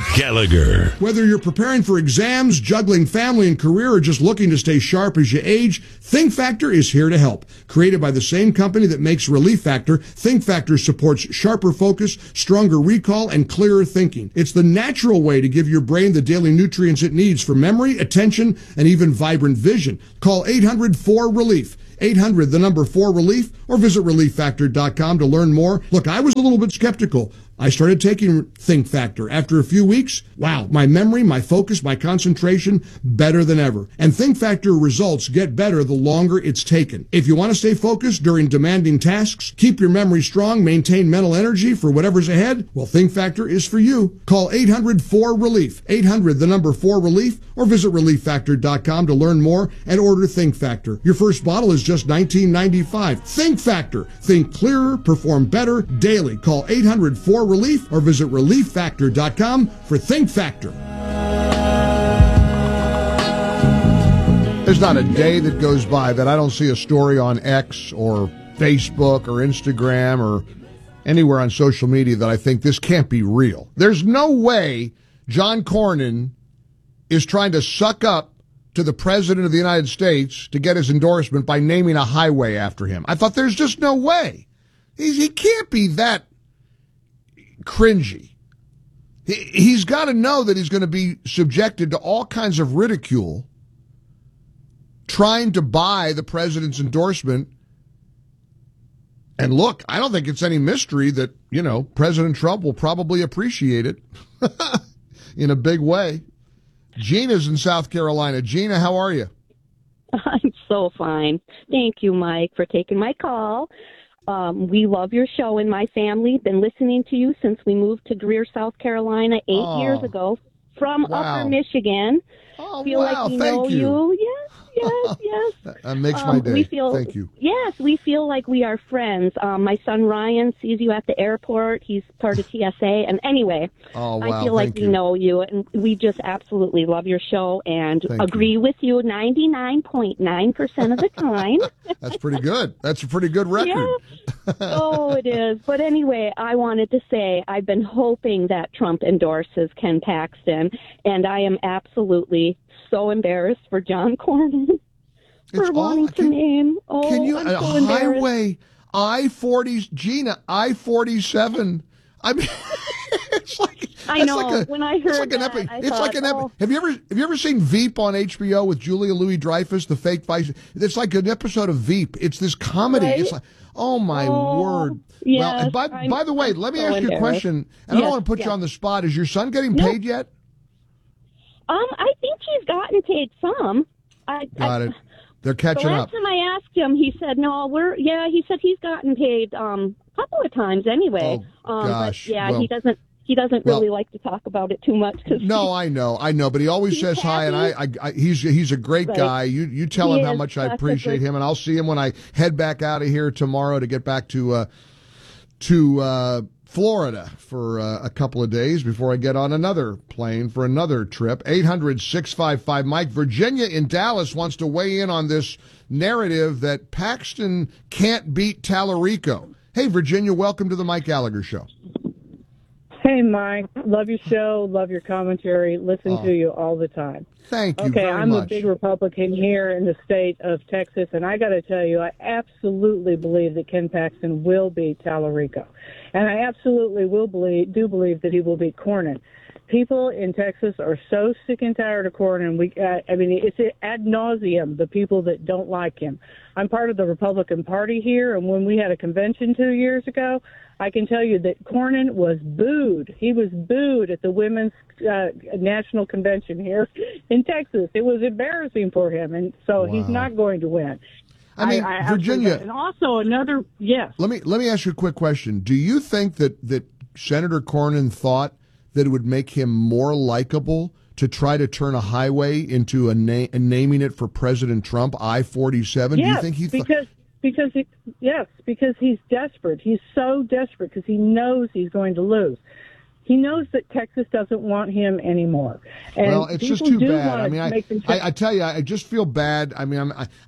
Gallagher. Whether you're preparing for exams, juggling family and career, or just looking to stay sharp as you age, Think Factor is here to help. Created by the same company that makes Relief Factor, Think Factor supports sharper focus, stronger recall, and clearer thinking. It's the natural way to give your brain the daily nutrients it needs for memory, attention, and even vibrant vision. Call 800-4RELIEF. 800, the number 4RELIEF, or visit ReliefFactor.com to learn more. Look, I was a little bit skeptical. I started taking Think Factor. After a few weeks, wow, my memory, my focus, my concentration, better than ever. And Think Factor results get better the longer it's taken. If you want to stay focused during demanding tasks, keep your memory strong, maintain mental energy for whatever's ahead, well, Think Factor is for you. Call 800-4RELIEF. 800, the number 4RELIEF, or visit ReliefFactor.com to learn more and order Think Factor. Your first bottle is just $19.95. Think Factor. Think clearer, perform better daily. Call 800-4RELIEF or visit ReliefFactor.com for Think Factor. There's not a day that goes by that I don't see a story on X or Facebook or Instagram or anywhere on social media that I think this can't be real. There's no way John Cornyn is trying to suck up to the President of the United States to get his endorsement by naming a highway after him. I thought there's just no way. He can't be that cringy. He's got to know that he's going to be subjected to all kinds of ridicule trying to buy the president's endorsement. And look, I don't think it's any mystery that, President Trump will probably appreciate it in a big way. Gina's in South Carolina. Gina, how are you? I'm so fine. Thank you, Mike, for taking my call. We love your show in my family. Been listening to you since we moved to Greer, South Carolina 8 years ago from Upper Michigan. Oh, feel wow. like we Thank know you. Yes. That makes my day. Thank you. Yes, we feel like we are friends. My son Ryan sees you at the airport. He's part of TSA. And anyway, I feel like we know you. And we just absolutely love your show and agree with you 99.9% of the time. That's pretty good. That's a pretty good record. Yeah. Oh, it is. But anyway, I wanted to say I've been hoping that Trump endorses Ken Paxton, and I am absolutely so embarrassed for John Cornyn for wanting to name. Oh, can you I'm so highway I-40, Gina, I-47? I mean, it's like I know. When I heard that, I thought, Have you ever seen Veep on HBO with Julia Louis-Dreyfus, the fake vice? It's like an episode of Veep. It's this comedy. Right? It's like, oh my word. Yes, well, and by the way, let me ask you a question. And I don't want to put you on the spot. Is your son getting paid yet? I think he's gotten paid some. Got it. They're catching up. The last time I asked him, he said, no, he said he's gotten paid a couple of times anyway. Oh, gosh. But he doesn't really like to talk about it too much. No, I know, but he always says hi, and he's a great guy. You tell him how much I appreciate him, and I'll see him when I head back out of here tomorrow to get back to Florida for a couple of days before I get on another plane for another trip. 800-655-Mike. Virginia in Dallas wants to weigh in on this narrative that Paxton can't beat Tallarico. Hey, Virginia, welcome to the Mike Gallagher Show. Hey, Mike. Love your show. Love your commentary. Listen to you all the time. Thank you very much. I'm a big Republican here in the state of Texas, and I got to tell you, I absolutely believe that Ken Paxton will beat Tallarico. And I absolutely do believe that he will beat Cornyn. People in Texas are so sick and tired of Cornyn. It's ad nauseum, the people that don't like him. I'm part of the Republican Party here, and when we had a convention 2 years ago, I can tell you that Cornyn was booed. He was booed at the Women's National Convention here in Texas. It was embarrassing for him, and so he's not going to win. I mean, Virginia. And also yes. Let me ask you a quick question. Do you think that Senator Cornyn thought that it would make him more likable to try to turn a highway into naming it for President Trump, I-47? Yes, Do you think he because he's desperate. He's so desperate because he knows he's going to lose. He knows that Texas doesn't want him anymore. And well, it's just too bad. I mean, I tell you, I just feel bad. I mean,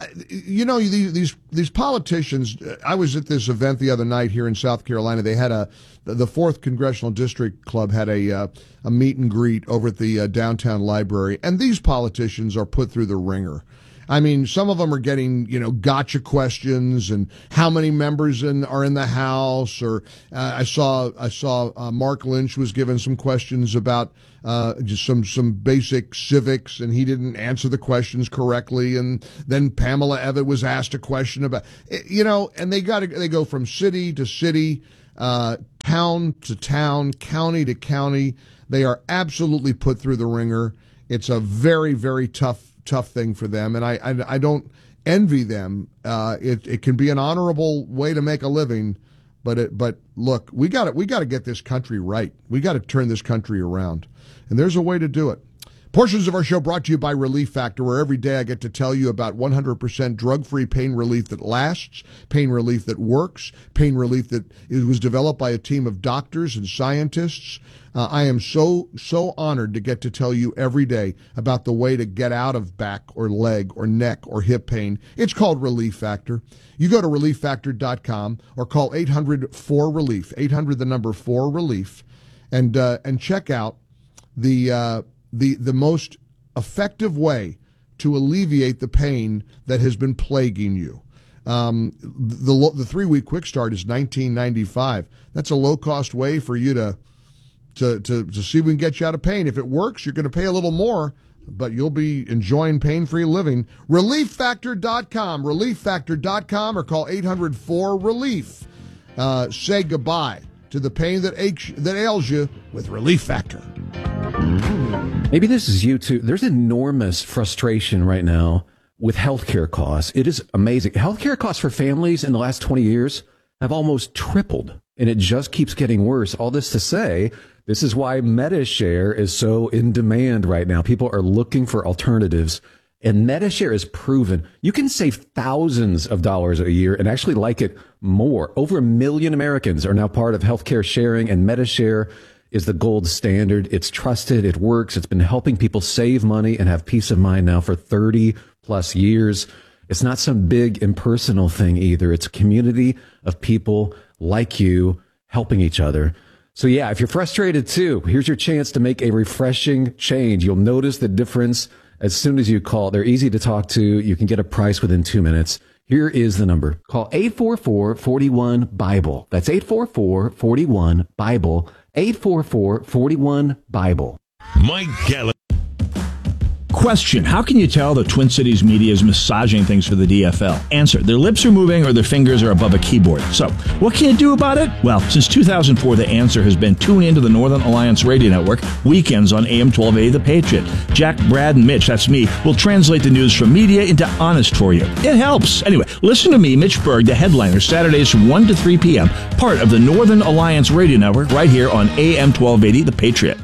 these politicians. I was at this event the other night here in South Carolina. They had the 4th Congressional District Club had a meet and greet over at the downtown library, and these politicians are put through the ringer. I mean, some of them are getting, gotcha questions and how many members are in the House. Or I saw Mark Lynch was given some questions about just some basic civics, and he didn't answer the questions correctly. And then Pamela Evitt was asked a question about, and they go from city to city, town to town, county to county. They are absolutely put through the ringer. It's a very, very tough thing for them, and I don't envy them. It can be an honorable way to make a living, but look, we got to get this country right. We got to turn this country around, and there's a way to do it. Portions of our show brought to you by Relief Factor, where every day I get to tell you about 100% drug-free pain relief that lasts, pain relief that works, pain relief that was developed by a team of doctors and scientists. I am so honored to get to tell you every day about the way to get out of back or leg or neck or hip pain. It's called Relief Factor. You go to ReliefFactor.com or call 800-4RELIEF, 800 the number 4RELIEF, and check out the most effective way to alleviate the pain that has been plaguing you. The 3-week quick start is $19.95. That's a low-cost way for you to see if we can get you out of pain. If it works, you're going to pay a little more, but you'll be enjoying pain-free living. ReliefFactor.com, ReliefFactor.com, or call 800-4RELIEF. Say goodbye to the pain that ails you with Relief Factor. Maybe this is you too. There's enormous frustration right now with healthcare costs. It is amazing. Healthcare costs for families in the last 20 years have almost tripled, and it just keeps getting worse. All this to say, this is why MediShare is so in demand right now. People are looking for alternatives, and MediShare is proven. You can save thousands of dollars a year and actually like it more. Over 1 million Americans are now part of healthcare sharing, and MediShare is the gold standard. It's trusted. It works. It's been helping people save money and have peace of mind now for 30 plus years. It's not some big impersonal thing either. It's a community of people like you helping each other. So yeah, if you're frustrated too, here's your chance to make a refreshing change. You'll notice the difference as soon as you call. They're easy to talk to. You can get a price within 2 minutes. Here is the number. Call 844-41-BIBLE. That's 844-41-BIBLE. 844-41-BIBLE. Mike Gallup. Question: how can you tell the Twin Cities media is massaging things for the DFL? Answer: their lips are moving or their fingers are above a keyboard. So, what can you do about it? Well, since 2004, the answer has been tune into the Northern Alliance Radio Network weekends on AM 1280 The Patriot. Jack, Brad, and Mitch, that's me, will translate the news from media into honest for you. It helps. Anyway, listen to me, Mitch Berg, the headliner, Saturdays from 1 to 3 p.m., part of the Northern Alliance Radio Network right here on AM 1280 The Patriot.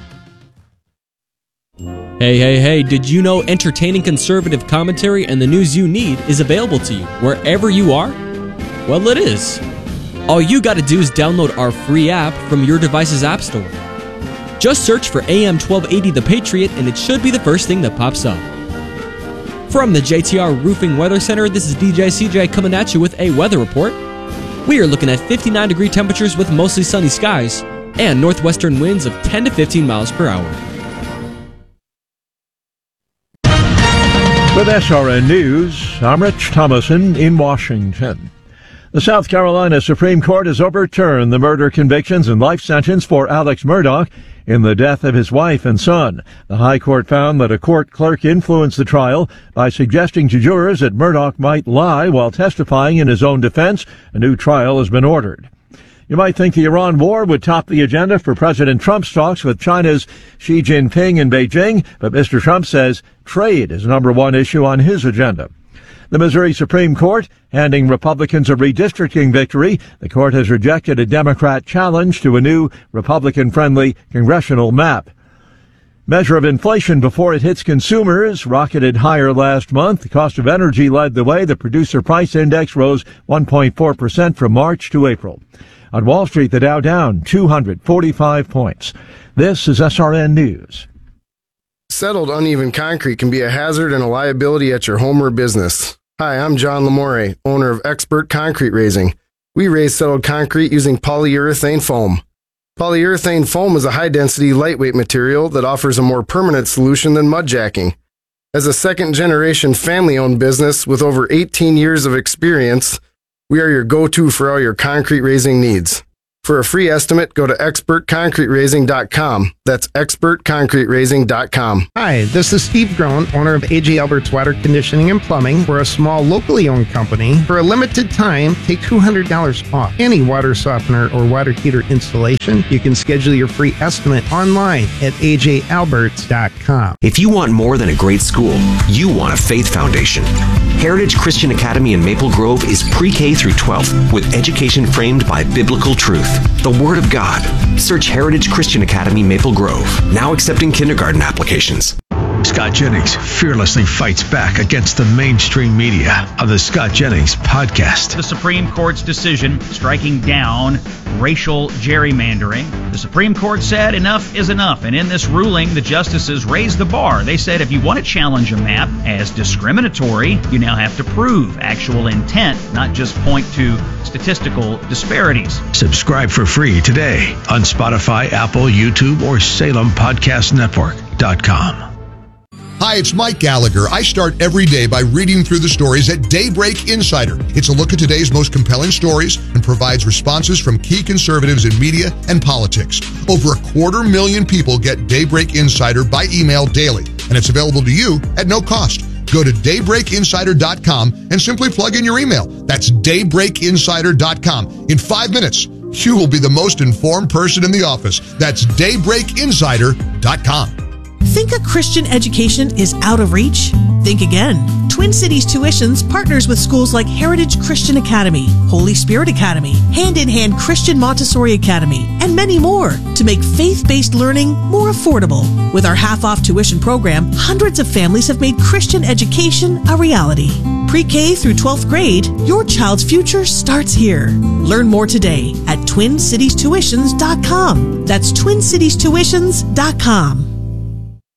Hey, did you know entertaining conservative commentary and the news you need is available to you wherever you are? Well, it is. All you gotta do is download our free app from your device's app store. Just search for AM 1280 The Patriot and it should be the first thing that pops up. From the JTR Roofing Weather Center, this is DJ CJ coming at you with a weather report. We are looking at 59-degree temperatures with mostly sunny skies and northwestern winds of 10 to 15 miles per hour. With SRN News, I'm Rich Thomason in Washington. The South Carolina Supreme Court has overturned the murder convictions and life sentence for Alex Murdaugh in the death of his wife and son. The High Court found that a court clerk influenced the trial by suggesting to jurors that Murdaugh might lie while testifying in his own defense. A new trial has been ordered. You might think the Iran war would top the agenda for President Trump's talks with China's Xi Jinping in Beijing, but Mr. Trump says trade is number one issue on his agenda. The Missouri Supreme Court handing Republicans a redistricting victory. The court has rejected a Democrat challenge to a new Republican-friendly congressional map. Measure of inflation before it hits consumers rocketed higher last month. The cost of energy led the way. The producer price index rose 1.4% from March to April. On Wall Street, the Dow down 245 points. This is SRN News. Settled uneven concrete can be a hazard and a liability at your home or business. Hi, I'm John Lamore, owner of Expert Concrete Raising. We raise settled concrete using polyurethane foam. Polyurethane foam is a high-density, lightweight material that offers a more permanent solution than mud jacking. As a second-generation family-owned business with over 18 years of experience, we are your go-to for all your concrete raising needs. For a free estimate, go to expertconcreteraising.com. That's expertconcreteraising.com. Hi, this is Steve Groen, owner of A.J. Albert's Water Conditioning and Plumbing. We're a small, locally owned company. For a limited time, take $200 off any water softener or water heater installation. You can schedule your free estimate online at ajalberts.com. If you want more than a great school, you want a faith foundation. Heritage Christian Academy in Maple Grove is pre-K through 12th with education framed by biblical truth, the Word of God. Search Heritage Christian Academy Maple Grove, now accepting kindergarten applications. Scott Jennings fearlessly fights back against the mainstream media on the Scott Jennings Podcast. The Supreme Court's decision striking down racial gerrymandering. The Supreme Court said enough is enough, and in this ruling, the justices raised the bar. They said if you want to challenge a map as discriminatory, you now have to prove actual intent, not just point to statistical disparities. Subscribe for free today on Spotify, Apple, YouTube, or SalemPodcastNetwork.com. Hi, it's Mike Gallagher. I start every day by reading through the stories at Daybreak Insider. It's a look at today's most compelling stories and provides responses from key conservatives in media and politics. Over 250,000 people get Daybreak Insider by email daily, and it's available to you at no cost. Go to daybreakinsider.com and simply plug in your email. That's daybreakinsider.com. In 5 minutes, you will be the most informed person in the office. That's daybreakinsider.com. Think a Christian education is out of reach? Think again. Twin Cities Tuitions partners with schools like Heritage Christian Academy, Holy Spirit Academy, Hand in Hand Christian Montessori Academy, and many more to make faith-based learning more affordable. With our half-off tuition program, hundreds of families have made Christian education a reality. Pre-K through 12th grade, your child's future starts here. Learn more today at TwinCitiesTuitions.com. That's TwinCitiesTuitions.com.